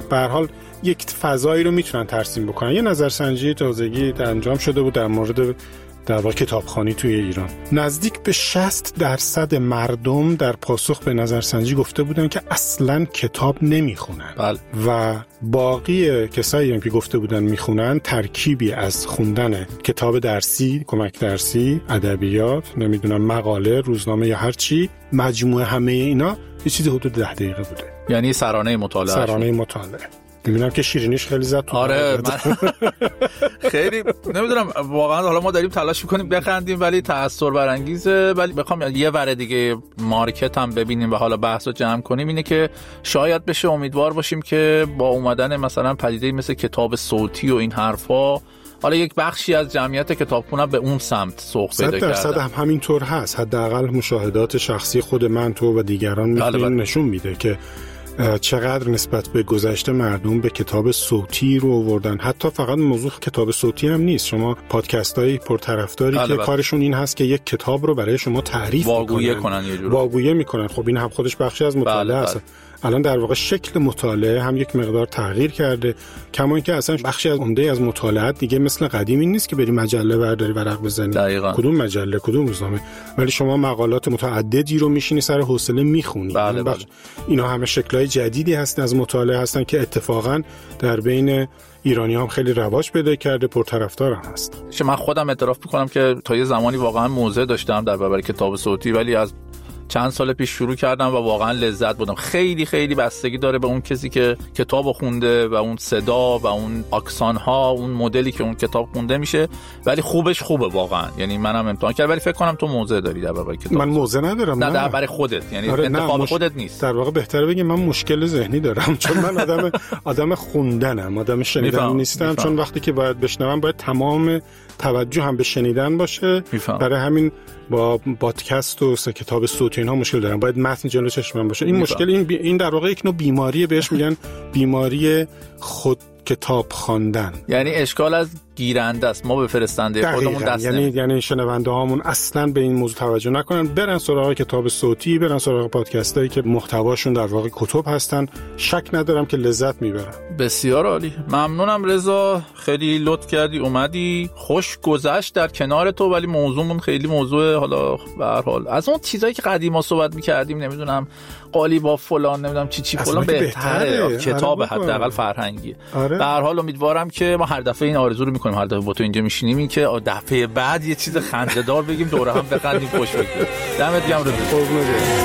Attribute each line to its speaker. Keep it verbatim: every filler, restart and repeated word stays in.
Speaker 1: به هر حال یک فضایی رو میتونن ترسیم بکنن. یه نظرسنجی تازگی انجام شده بود در مورد در واقع کتابخوانی توی ایران. نزدیک به شصت درصد مردم در پاسخ به نظرسنجی گفته بودن که اصلاً کتاب نمیخونن.
Speaker 2: بله.
Speaker 1: و باقی کسایی هم که گفته بودن میخونن ترکیبی از خوندن کتاب درسی، کمک درسی، ادبیات، نمیدونم مقاله، روزنامه یا هر چی، مجموعه همه اینا یه چیزی حدود ده دقیقه بوده.
Speaker 2: یعنی سرانه مطالعه.
Speaker 1: سرانه مطالعه. میبینم که شیرینیش خیلی زد تو.
Speaker 2: آره من خیلی نمیدونم واقعا، حالا ما داریم تلاش میکنیم بخندیم ولی تأثیر برانگیزه. ولی بخوام یه ور دیگه مارکت هم ببینیم و حالا بحثو جمع کنیم، اینه که شاید بشه امیدوار باشیم که با اومدن مثلا پدیده مثل کتاب صوتی و این حرفا، حالا یک بخشی از جمعیت کتابخونه به اون سمت سوق پیدا کرده.
Speaker 1: صد درصد هم همینطور هست. حداقل مشاهدات شخصی خود من، تو و دیگران میتونه نشون میده که چقدر نسبت به گذشته مردم به کتاب صوتی رو آوردن. حتی فقط موضوع کتاب صوتی هم نیست، شما پادکست‌های پرطرفداری که کارشون این هست که یک کتاب رو برای شما تعریف
Speaker 2: واگویه
Speaker 1: کنن،
Speaker 2: کنن یه جوری
Speaker 1: واگویه میکنن. خب این هم خودش بخشی از مطالعه است. الان در واقع شکل مطالعه هم یک مقدار تغییر کرده، کما اینکه اصلا بخشی از عمده از مطالعات دیگه مثل قدیم این نیست که بری مجله برداری ورق بزنی.
Speaker 2: دقیقاً.
Speaker 1: کدوم مجله، کدوم روزنامه، ولی شما مقالات متعددی رو میشینی سر حوصله میخونی.
Speaker 2: بله بله.
Speaker 1: اینا همه شکل‌های جدیدی هستن از مطالعه هستن که اتفاقاً در بین ایرانی هم خیلی رواج پیدا کرده، پرطرفدار هم هست.
Speaker 2: من خودم اعتراف میکنم که تا یه زمانی واقعا موضع داشتم در برابر کتاب صوتی، ولی از چند سال پیش شروع کردم و واقعا لذت بردم. خیلی خیلی بستگی داره به اون کسی که کتابو خونده و اون صدا و اون اکسان ها، اون مدلی که اون کتاب خونده میشه، ولی خوبش خوبه واقعا. یعنی منم امتحان کردم، ولی فکر کنم تو موضع داری در برابر کتاب.
Speaker 1: من موضع ندارم.
Speaker 2: نه در برای خودت، یعنی
Speaker 1: آره
Speaker 2: انتخاب
Speaker 1: مش...
Speaker 2: خودت نیست.
Speaker 1: در واقع بهتره بگم من مشکل ذهنی دارم، چون من آدم آدم خوندنم، آدم شنیدن میفهم. نیستم میفهم. چون وقتی که باید بشنوم باید تمام توجه هم به شنیدن باشه. میفهم. برای همین با پادکست و کتاب صوتی اینها مشکل دارم، باید متن جلو چشمم باشه. این میفهم. مشکل این, بی... این در واقع یک نوع بیماریه، بهش میگن بیماری خود کتاب خواندن.
Speaker 2: یعنی اشکال از گیرنده است، ما به فرستنده خودمون دست
Speaker 1: یعنی
Speaker 2: نمیدیم.
Speaker 1: یعنی شنونده هامون اصلا به این موضوع توجه نکنن، برن سراغ کتاب صوتی، برن سراغ پادکست هایی که محتواشون در واقع کتب هستن. شک ندارم که لذت میبرن.
Speaker 2: بسیار عالی، ممنونم رضا، خیلی لطف کردی اومدی، خوش گذشت در کنار تو، ولی موضوعمون خیلی موضوع حالا به هر حال از اون چیزایی که قدیما صحبت می‌کردیم، نمیدونم قالیباف فلان، نمیدونم چی چی فلان، بهتره کتاب حداقل فرهنگی.
Speaker 1: آره.
Speaker 2: به هر حال امیدوارم که ما هر دفعه این آرزو رو می‌کنیم، هر دفعه با تو اینجا میشینیم این که دفعه بعد یه چیز خنده‌دار بگیم، دوره هم بخندیم، خوش بگذره. دمت گرم رضا.